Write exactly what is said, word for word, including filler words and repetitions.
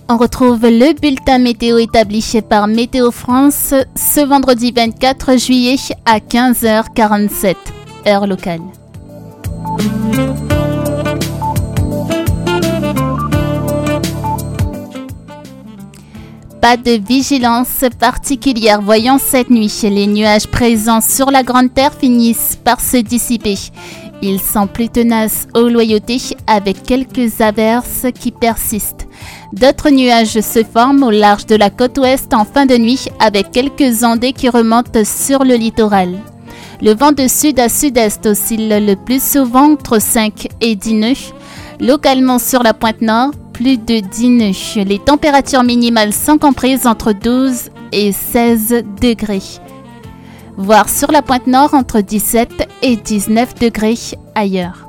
On retrouve le bulletin météo établi par Météo France ce vendredi vingt-quatre juillet à quinze heures quarante-sept, heure locale. Pas de vigilance particulière voyant cette nuit. Les nuages présents sur la Grande Terre finissent par se dissiper. Ils sont plus tenaces aux loyautés avec quelques averses qui persistent. D'autres nuages se forment au large de la côte ouest en fin de nuit avec quelques ondées qui remontent sur le littoral. Le vent de sud à sud-est oscille le plus souvent entre cinq et dix nœuds. Localement sur la pointe nord, plus de dix nœuds. Les températures minimales sont comprises entre douze et seize degrés. Voire sur la pointe nord entre dix-sept et dix-neuf degrés ailleurs.